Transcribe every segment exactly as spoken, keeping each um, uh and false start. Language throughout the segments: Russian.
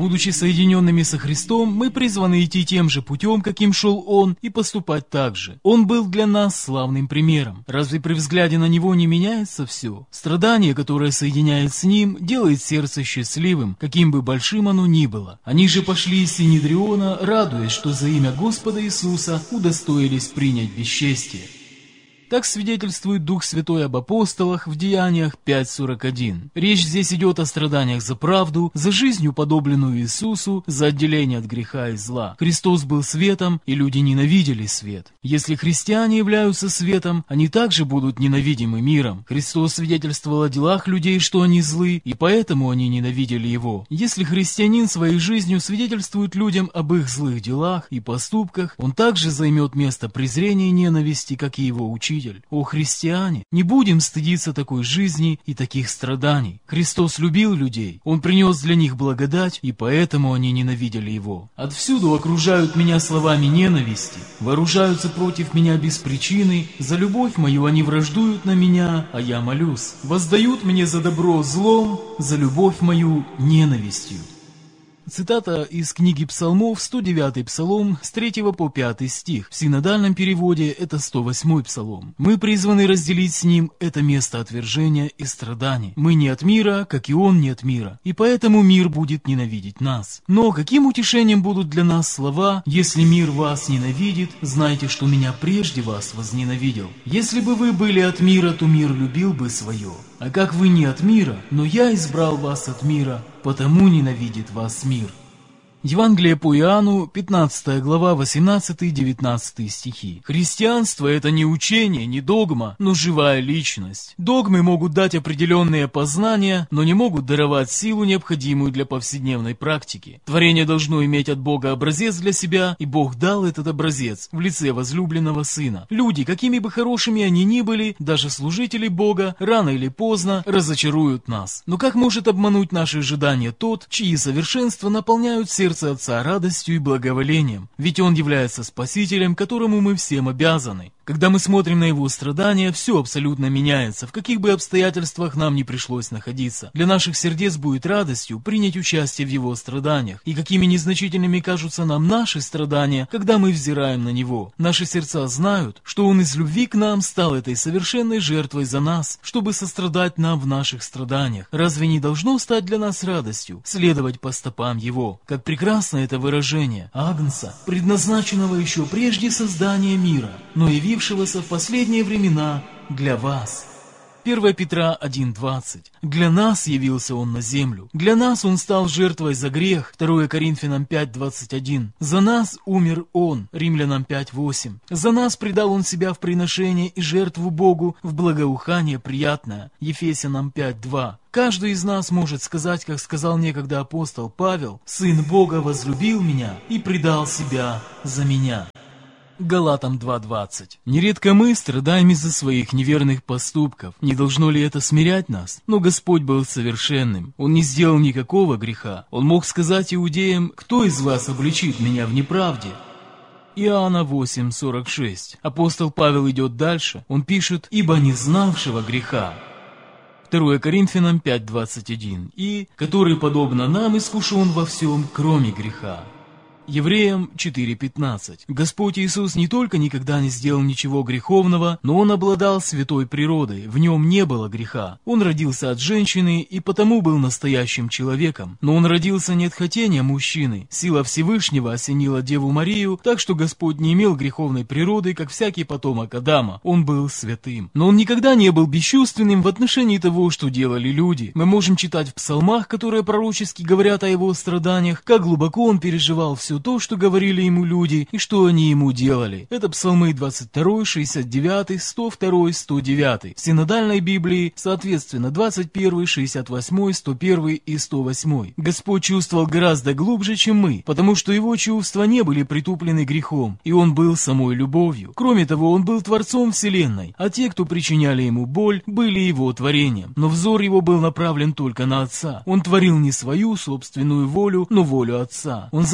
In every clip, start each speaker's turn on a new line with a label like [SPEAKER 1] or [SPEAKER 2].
[SPEAKER 1] Будучи соединенными со Христом, мы призваны идти тем же путем, каким шел Он, и поступать так же. Он был для нас славным примером. Разве при взгляде на Него не меняется все? Страдание, которое соединяет с Ним, делает сердце счастливым, каким бы большим оно ни было. Они же пошли из Синедриона, радуясь, что за имя Господа Иисуса удостоились принять бесчестие. Так свидетельствует Дух Святой об апостолах в Деяниях пять сорок один. Речь здесь идет о страданиях за правду, за жизнь, уподобленную Иисусу, за отделение от греха и зла. Христос был светом, и люди ненавидели свет. Если христиане являются светом, они также будут ненавидимы миром. Христос свидетельствовал о делах людей, что они злы, и поэтому они ненавидели Его. Если христианин своей жизнью свидетельствует людям об их злых делах и поступках, он также займет место презрения и ненависти, как и его учитель. О, христиане, не будем стыдиться такой жизни и таких страданий. Христос любил людей, Он принес для них благодать, и поэтому они ненавидели Его. Отвсюду окружают меня словами ненависти, вооружаются против меня без причины, за любовь мою они враждуют на меня, а я молюсь. Воздают мне за добро злом, за любовь мою ненавистью. Цитата из книги Псалмов, сто девятый Псалом, с третьего по пятый стих. В синодальном переводе это сто восьмой Псалом. Мы призваны разделить с ним это место отвержения и страданий. Мы не от мира, как и он не от мира, и поэтому мир будет ненавидеть нас. Но каким утешением будут для нас слова: «Если мир вас ненавидит, знайте, что меня прежде вас возненавидел». Если бы вы были от мира, то мир любил бы свое. А как вы не от мира, но я избрал вас от мира, потому ненавидит вас мир. Евангелие по Иоанну, пятнадцатая глава, восемнадцатый-девятнадцатый стихи. Христианство – это не учение, не догма, но живая личность. Догмы могут дать определенные познания, но не могут даровать силу, необходимую для повседневной практики. Творение должно иметь от Бога образец для себя, и Бог дал этот образец в лице возлюбленного Сына. Люди, какими бы хорошими они ни были, даже служители Бога, рано или поздно разочаруют нас. Но как может обмануть наши ожидания тот, чьи совершенства наполняют сердце Отца радостью и благоволением, ведь Он является Спасителем, которому мы всем обязаны. Когда мы смотрим на Его страдания, все абсолютно меняется, в каких бы обстоятельствах нам ни пришлось находиться. Для наших сердец будет радостью принять участие в Его страданиях, и какими незначительными кажутся нам наши страдания, когда мы взираем на Него. Наши сердца знают, что Он из любви к нам стал этой совершенной жертвой за нас, чтобы сострадать нам в наших страданиях. Разве не должно стать для нас радостью следовать по стопам Его? Как прекрасно это выражение Агнца, предназначенного еще прежде создания мира, но явившегося в последние времена для вас. первое Петра один двадцать. Для нас явился Он на землю. Для нас Он стал жертвой за грех. второе Коринфянам пять двадцать один. За нас умер Он. Римлянам пять восемь. За нас предал Он себя в приношение и жертву Богу в благоухание приятное. Ефесянам пять два. Каждый из нас может сказать, как сказал некогда апостол Павел: «Сын Бога возлюбил меня и предал себя за меня». Галатам два двадцать. Нередко мы страдаем из-за своих неверных поступков. Не должно ли это смирять нас? Но Господь был совершенным. Он не сделал никакого греха. Он мог сказать иудеям: «Кто из вас обличит меня в неправде?» Иоанна восемь сорок шесть. Апостол Павел идет дальше. Он пишет: «Ибо не знавшего греха». второе Коринфянам пять двадцать один. И «который, подобно нам, искушен во всем, кроме греха». Евреям четыре пятнадцать. Господь Иисус не только никогда не сделал ничего греховного, но Он обладал святой природой, в Нем не было греха. Он родился от женщины и потому был настоящим человеком. Но Он родился не от хотения мужчины. Сила Всевышнего осенила Деву Марию, так что Господь не имел греховной природы, как всякий потомок Адама. Он был святым. Но Он никогда не был бесчувственным в отношении того, что делали люди. Мы можем читать в псалмах, которые пророчески говорят о Его страданиях, как глубоко Он переживал все то, что говорили Ему люди и что они Ему делали. Это псалмы двадцать два, шестьдесят девять, сто два, сто девять. В синодальной Библии, соответственно, двадцать один, шестьдесят восемь, сто один и сто восемь. Господь чувствовал гораздо глубже, чем мы, потому что Его чувства не были притуплены грехом, и Он был самой любовью. Кроме того, Он был Творцом Вселенной, а те, кто причиняли Ему боль, были Его творением. Но взор Его был направлен только на Отца. Он творил не свою собственную волю, но волю Отца. Он занял сам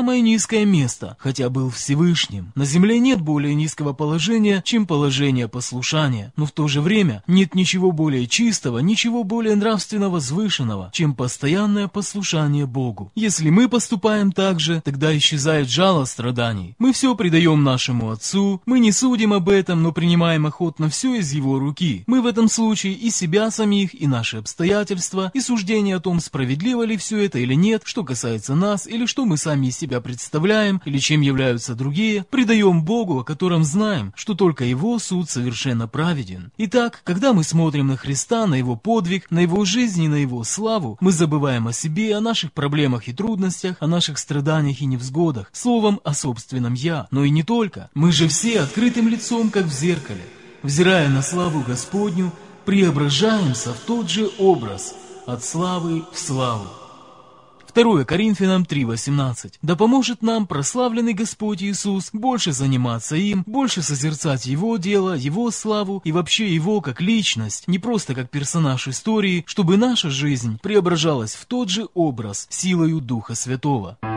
[SPEAKER 1] самое низкое место, хотя был Всевышним. На земле нет более низкого положения, чем положение послушания, но в то же время нет ничего более чистого, ничего более нравственно возвышенного, чем постоянное послушание Богу. Если мы поступаем так же, тогда исчезает жало страданий. Мы все предаем нашему Отцу, мы не судим об этом, но принимаем охотно все из Его руки. Мы в этом случае и себя самих, и наши обстоятельства, и суждение о том, справедливо ли все это или нет, что касается нас, или что мы сами из себя представляем, или чем являются другие, предаем Богу, о котором знаем, что только Его суд совершенно праведен. Итак, когда мы смотрим на Христа, на Его подвиг, на Его жизнь и на Его славу, мы забываем о себе, о наших проблемах и трудностях, о наших страданиях и невзгодах, словом, о собственном «я». Но и не только. Мы же все открытым лицом, как в зеркале, взирая на славу Господню, преображаемся в тот же образ, от славы в славу. второе Коринфянам три восемнадцать. Да поможет нам прославленный Господь Иисус больше заниматься им, больше созерцать Его дело, Его славу и вообще Его как личность, не просто как персонаж истории, чтобы наша жизнь преображалась в тот же образ силою Духа Святого.